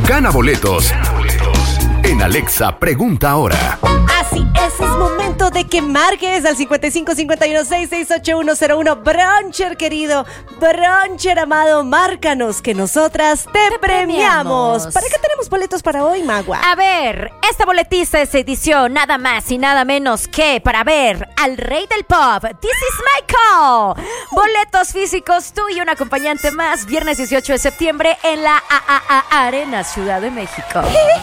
Gana boletos en Alexa Pregunta Ahora. Así es momento de que marques al 5551-668-101. Broncher, querido, Broncher amado, márcanos que nosotras te premiamos. ¿Para qué tenemos boletos para hoy, Magua? A ver, esta boletiza es edición nada más y nada menos que para ver al rey del pop, This is Michael. Boletos físicos, tú y un acompañante más, viernes 18 de septiembre en la Arena Ciudad de México.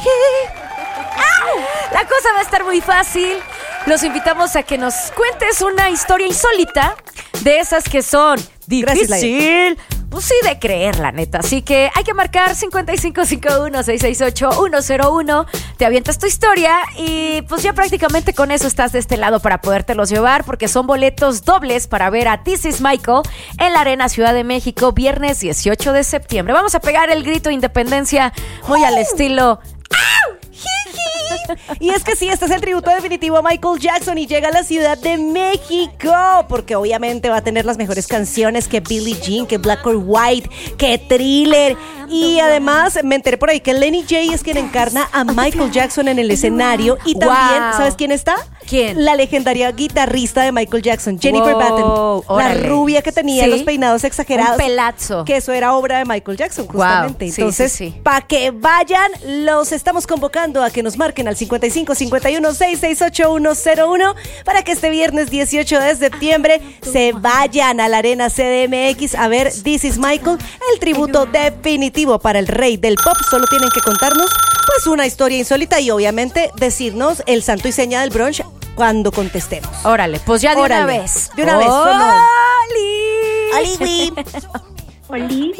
La cosa va a estar muy fácil. Los invitamos a que nos cuentes una historia insólita, de esas que son difícil, pues sí, de creer, la neta. Así que hay que marcar 5551-668-101. Te avientas tu historia y pues ya prácticamente con eso estás de este lado para podértelos llevar, porque son boletos dobles para ver a This is Michael en la Arena Ciudad de México, viernes 18 de septiembre. Vamos a pegar el grito de independencia muy al estilo... Y es que sí, este es el tributo definitivo a Michael Jackson y llega a la Ciudad de México, porque obviamente va a tener las mejores canciones que Billie Jean, que Black or White, que Thriller. Y además me enteré por ahí que Lenny J es quien encarna a Michael Jackson en el escenario. Y también, ¿sabes quién está? ¿Quién? La legendaria guitarrista de Michael Jackson, Jennifer Batten. La rubia que tenía los peinados exagerados. Un pelazo. Que eso era obra de Michael Jackson, justamente. Entonces, sí. para que vayan, los estamos convocando a que nos marquen al 5551-668-101 para que este viernes 18 de septiembre se vayan a la Arena CDMX a ver This is Michael, el tributo definitivo para el rey del pop. Solo tienen que contarnos pues una historia insólita y obviamente decirnos el santo y seña del brunch cuando contestemos. Órale, pues ya de una vez. De una vez. ¡Oli!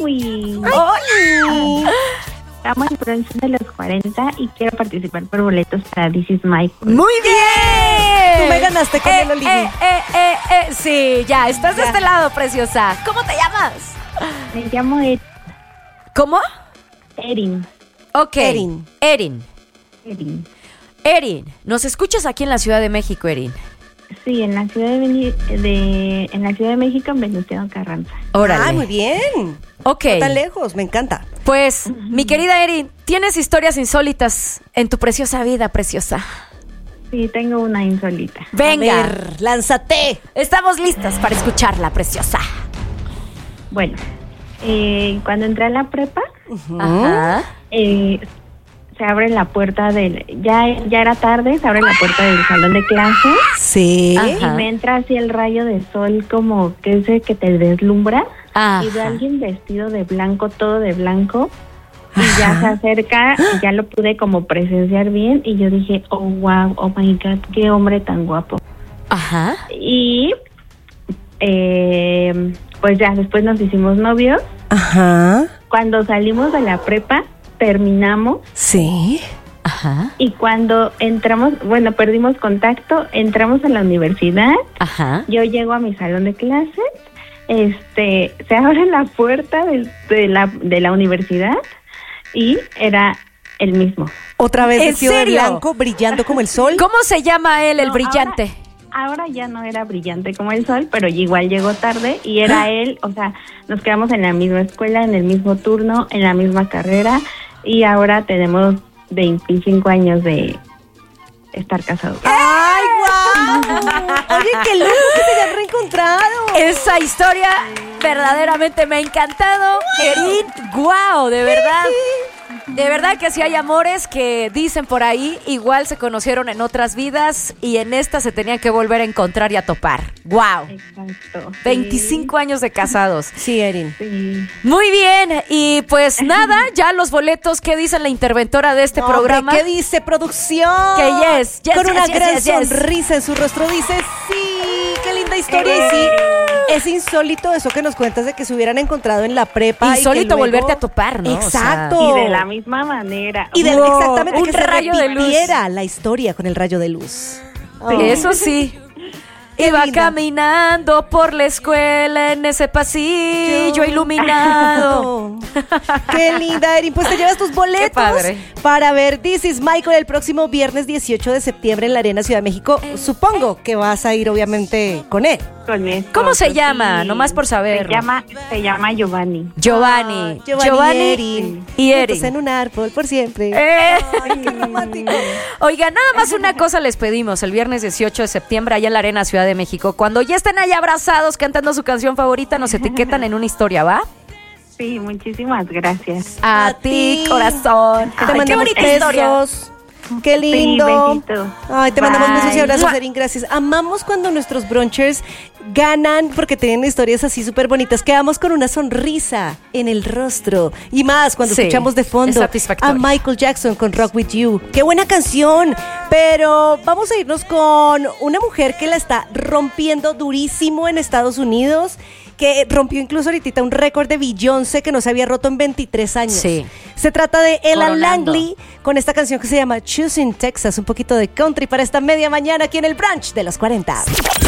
Estamos en brunch de los 40 y quiero participar por boletos para This is Michael. ¡Muy bien! Tú me ganaste con el Olivi. Sí, ya, estás de este lado, preciosa. ¿Cómo te llamas? Me llamo ¿Cómo? Erin. Ok. Erin. Erin, ¿nos escuchas aquí en la Ciudad de México, Erin? Sí, en la Ciudad en la Ciudad de México, en Venustiano Carranza. Órale. Ah, muy bien. Ok. No tan lejos, me encanta. Pues, mi querida Erin, ¿tienes historias insólitas en tu preciosa vida, preciosa? Sí, tengo una insólita. Venga. A ver, lánzate. Estamos listas para escucharla, preciosa. Bueno, cuando entré a la prepa, Ajá. se abre la puerta ya era tarde, se abre la puerta del salón de clases. Sí. Ajá. Y me entra así el rayo de sol como que ese que te deslumbra. Ajá. Y veo a alguien vestido de blanco, todo de blanco. Y ya se acerca y ya lo pude como presenciar bien. Y yo dije, oh, wow, oh my God, qué hombre tan guapo. Ajá. Y pues ya después nos hicimos novios. Ajá. Cuando salimos de la prepa, terminamos. Sí. Ajá. Y cuando perdimos contacto, entramos a la universidad. Ajá. Yo llego a mi salón de clases. Se abre la puerta de la universidad y era el mismo. Otra vez ¿En vestido de serio? blanco, brillando como el sol. ¿Cómo se llama él, el No, brillante? Ahora ya no era brillante como el sol, pero igual llegó tarde y era él, o sea, nos quedamos en la misma escuela, en el mismo turno, en la misma carrera y ahora tenemos 25 años de estar casados. ¡Ay, guau! Oye, qué loco que se hayan reencontrado. Esa historia verdaderamente me ha encantado. Erin, guau, de verdad. De verdad que sí hay amores que dicen por ahí, igual se conocieron en otras vidas y en esta se tenían que volver a encontrar y a topar. ¡Guau! Exacto. 25 años de casados. Sí, Erin. Sí. Muy bien, y pues nada, ya los boletos, ¿qué dice la interventora de este programa? ¿Qué dice producción? Que yes, Con una gran yes. sonrisa en su rostro dice, sí, qué linda historia. Y sí, es insólito eso que nos cuentas de que se hubieran encontrado en la prepa. Insólito y que luego... volverte a topar, ¿no? Exacto. Y de la misma manera. Y de Wow, exactamente un que se rayo de luz. repitiera la historia con el rayo de luz. Oh. Eso sí. Qué Iba linda. caminando por la escuela en ese pasillo iluminado. Qué linda, Erin. Pues te llevas tus boletos Qué padre. para ver This is Michael el próximo viernes 18 de septiembre en la Arena Ciudad de México. Supongo que vas a ir obviamente con él. con mi esposo. ¿Cómo se llama? Sí. Nomás por saber. Se llama Giovanni. Giovanni. Giovanni y Erin. Y Erin. Juntos en un árbol por siempre. Ay, qué romántico. Oiga, nada más una cosa les pedimos el viernes 18 de septiembre allá en la Arena Ciudad de México. Cuando ya estén allá abrazados cantando su canción favorita, nos etiquetan en una historia, ¿va? Sí, muchísimas gracias. A ti, corazón. Te Ay, qué mandamos bonita historia. besos. Qué lindo. Sí, besito. Ay, te mandamos Bye. besos y abrazos, Erin. Gracias. Amamos cuando nuestros brunchers ganan porque tienen historias así súper bonitas. Quedamos con una sonrisa en el rostro. Y más cuando Sí, escuchamos de es fondo satisfactorio. a Michael Jackson con Rock With You. ¡Qué buena canción! Pero vamos a irnos con una mujer que la está rompiendo durísimo en Estados Unidos, que rompió incluso ahorita un récord de Beyoncé que no se había roto en 23 años. Sí. Se trata de Ella Coronando. Langley con esta canción que se llama Choosing Texas, un poquito de country para esta media mañana aquí en el brunch de las 40.